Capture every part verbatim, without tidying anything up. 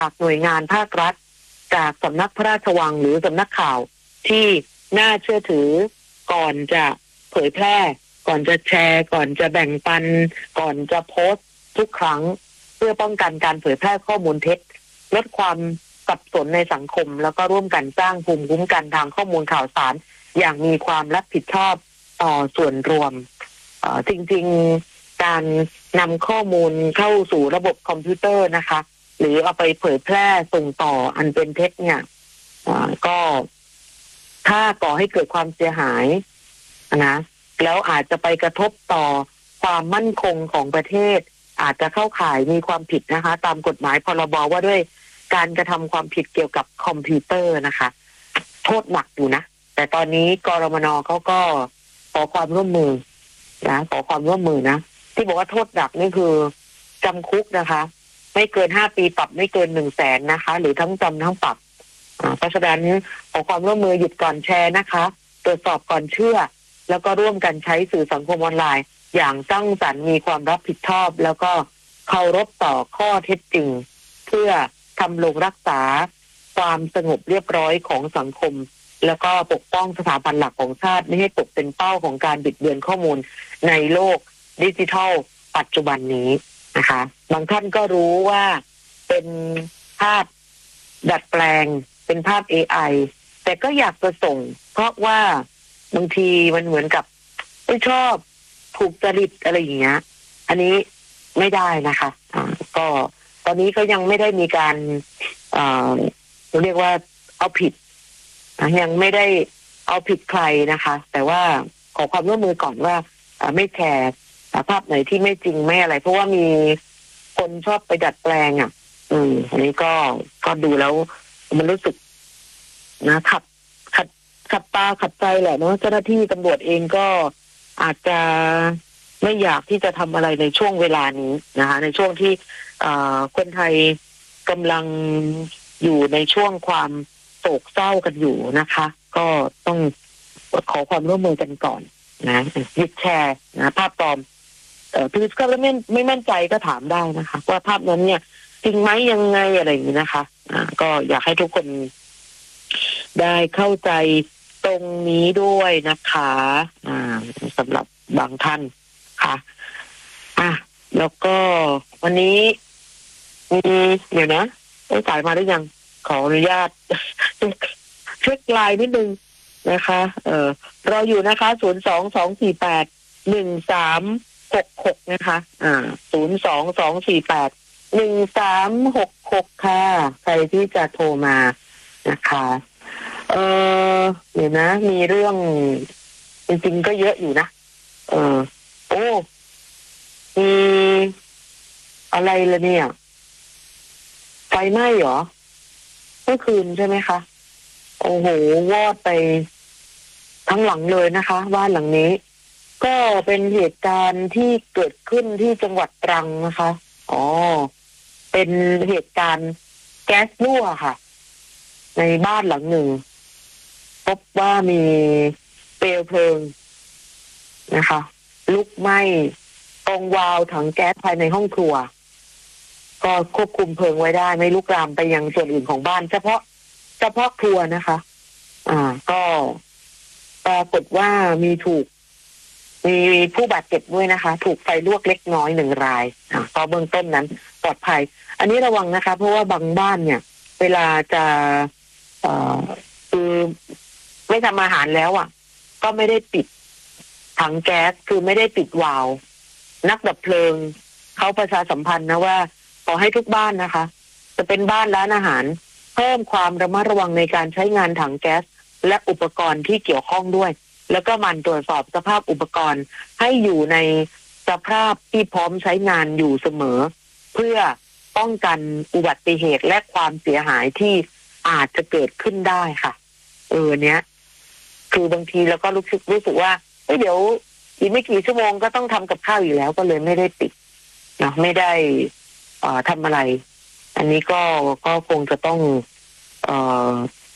จากหน่วยงานภาครัฐจากสำนักพระราชวังหรือสำนักข่าวที่น่าเชื่อถือก่อนจะเผยแพร่ก่อนจะแชร์ก่อนจะแบ่งปันก่อนจะโพสต์ทุกครั้งเพื่อป้องกันการเผยแพร่ข้อมูลเท็จลดความสับสนในสังคมแล้วก็ร่วมกันสร้างภูมิคุ้มกันทางข้อมูลข่าวสารอย่างมีความรับผิดชอบต่อส่วนรวมจริงๆการนำข้อมูลเข้าสู่ระบบคอมพิวเตอร์นะคะหรือเอาไปเผยแพร่ส่งต่ออันเป็นเท็จเนี่ยก็ถ้าก่อให้เกิดความเสียหายนะแล้วอาจจะไปกระทบต่อความมั่นคงของประเทศอาจจะเข้าข่ายมีความผิดนะคะตามกฎหมายพรบว่าด้วยการกระทำความผิดเกี่ยวกับคอมพิวเตอร์นะคะโทษหนักอยู่นะแต่ตอนนี้กรมน.เขาก็ขอความร่วมมือนะขอความร่วมมือนะที่บอกว่าโทษหนักนี่คือจำคุกนะคะไม่เกินห้าปีปรับไม่เกินหนึ่งแสนนะคะหรือทั้งจำทั้งปรับเพราะฉะนั้นขอความร่วมมือหยุดก่อนแชร์นะคะตรวจสอบก่อนเชื่อแล้วก็ร่วมกันใช้สื่อสังคมออนไลน์อย่างสร้างสรรค์มีความรับผิดชอบแล้วก็เคารพต่อข้อเท็จจริงเพื่อทำลงรักษาความสงบเรียบร้อยของสังคมแล้วก็ปกป้องสถาบันหลักของชาติไม่ให้ตกเป็นเป้าของการบิดเบือนข้อมูลในโลกดิจิทัลปัจจุบันนี้นะคะบางท่านก็รู้ว่าเป็นภาพดัดแปลงเป็นภาพ เอ ไอ แต่ก็อยากจะส่งเพราะว่าบางทีมันเหมือนกับไม่ชอบถูกจริตอะไรอย่างเงี้ยอันนี้ไม่ได้นะคะอ่าก็ตอนนี้ก็ยังไม่ได้มีการอ่าเรียกว่าเอาผิดยังไม่ได้เอาผิดใครนะคะแต่ว่าขอความร่วมมือก่อนว่าไม่แชร์ภาพไหนที่ไม่จริงไม่อะไรเพราะว่ามีคนชอบไปดัดแปลงอ่ะอืมอันนี้ก็ก็ดูแล้วมันรู้สึกนะขัดขัดขัดตาขัดใจแหละเนาะเจ้าหน้าที่ตำรวจเองก็อาจจะไม่อยากที่จะทำอะไรในช่วงเวลานี้นะคะในช่วงที่คนไทยกำลังอยู่ในช่วงความโศกเศร้ากันอยู่นะคะก็ต้องขอความร่วมมือกันก่อนนะหยุดแชร์นะภาพปลอมเอ่อคือก็ไม่ไม่มั่นใจก็ถามได้นะคะว่าภาพนั้นเนี่ยจริงไหมยังไงอะไรอย่างนี้นะคะอ่าก็อยากให้ทุกคนได้เข้าใจตรงนี้ด้วยนะคะอ่าสำหรับบางท่านค่ะอ่ะแล้วก็วันนี้มีเดี๋ยวนะได้สายมาหรือยังขออนุญาตเช็คไลน์นิดนึงนะคะเอ่อรออยู่นะคะศูนย์ สอง สอง สี่ แปด หนึ่ง สาม หก หกนะคะอ่าศูนย์ สอง สอง สี่ แปด หนึ่ง สาม หก หกค่ะใครที่จะโทรมานะคะเออเดี๋ยวนะมีเรื่องจริงๆก็เยอะอยู่นะเออโอ้มีอะไรละเนี่ยไฟไหม้เหรอเมื่อคืนใช่ไหมคะโอ้โหวอดไปทั้งหลังเลยนะคะบ้านหลังนี้ก็เป็นเหตุการณ์ที่เกิดขึ้นที่จังหวัดตรังนะคะอ๋อเป็นเหตุการณ์แก๊สรั่วค่ะในบ้านหลังหนึ่งพบว่ามีเปลวเพลิงนะคะลุกไหม้ตรงวาล์วถังแก๊สภายในห้องครัวก็ควบคุมเพลิงไว้ได้ไม่ลุกลามไปยังส่วนอื่นของบ้านเฉพาะเฉพาะครัวนะคะอ่าก็ปรากฏว่ามีถูกมีผู้บาดเจ็บด้วยนะคะถูกไฟลวกเล็กน้อยหนึ่งรายอ่าก็เบื้องต้นนั้นปลอดภัยอันนี้ระวังนะคะเพราะว่าบางบ้านเนี่ยเวลาจะเอ่อคือไม่ทำอาหารแล้วอ่ะก็ไม่ได้ปิดถังแก๊สคือไม่ได้ปิดวาล์วนักดับเพลิงเขาประชาสัมพันธ์นะว่าขอให้ทุกบ้านนะคะจะเป็นบ้านร้านอาหารเพิ่มความระมัดระวังในการใช้งานถังแก๊สและอุปกรณ์ที่เกี่ยวข้องด้วยแล้วก็มันตรวจสอบสภาพอุปกรณ์ให้อยู่ในสภาพที่พร้อมใช้งานอยู่เสมอเพื่อป้องกันอุบัติเหตุและความเสียหายที่อาจจะเกิดขึ้นได้ค่ะเออเนี้ยคือบางทีเราก็รู้สึกรู้สึกว่าเอ้ยเดี๋ยวอีกไม่กี่ชั่วโมงก็ต้องทำกับข้าวอยู่แล้วก็เลยไม่ได้ปิดนะไม่ได้เอ่อทำอะไรอันนี้ก็ก็คงจะต้องเอ่อ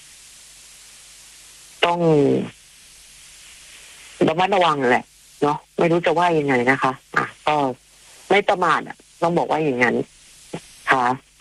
ต้องระมัดระวังแหละเนาะไม่รู้จะว่ายังไงนะคะอ่ะก็ไม่ประมาทอ่ะต้องบอกว่าอย่างนั้นค่ะ